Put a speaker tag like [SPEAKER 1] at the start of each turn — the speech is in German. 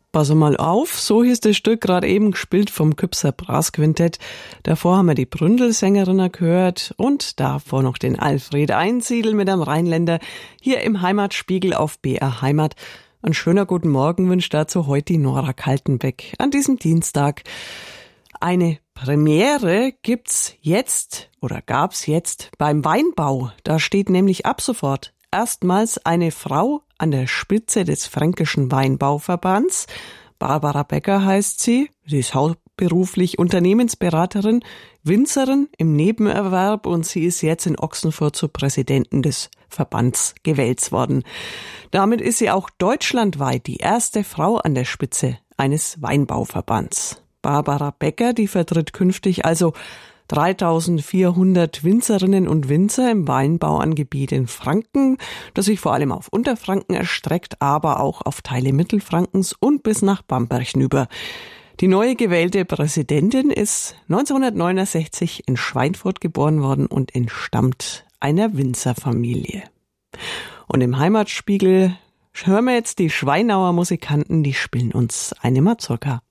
[SPEAKER 1] Pass mal auf, so hieß das Stück gerade eben gespielt vom Küpser Brassquintett. Davor haben wir die Bründelsängerin gehört und davor noch den Alfred Einsiedel mit einem Rheinländer hier im Heimatspiegel auf BR Heimat. Ein schöner guten Morgen wünscht dazu heute die Nora Kaltenbeck an diesem Dienstag. Eine Premiere gab's jetzt beim Weinbau. Da steht nämlich ab sofort erstmals eine Frau an der Spitze des Fränkischen Weinbauverbands. Barbara Becker heißt sie. Sie ist hauptberuflich Unternehmensberaterin, Winzerin im Nebenerwerb und sie ist jetzt in Ochsenfurt zur Präsidentin des Verbands gewählt worden. Damit ist sie auch deutschlandweit die erste Frau an der Spitze eines Weinbauverbands. Barbara Becker, die vertritt künftig also 3400 Winzerinnen und Winzer im Weinbauangebiet in Franken, das sich vor allem auf Unterfranken erstreckt, aber auch auf Teile Mittelfrankens und bis nach Bamberg hinüber. Die neu gewählte Präsidentin ist 1969 in Schweinfurt geboren worden und entstammt einer Winzerfamilie. Und im Heimatspiegel hören wir jetzt die Schweinauer Musikanten, die spielen uns eine Mazurka.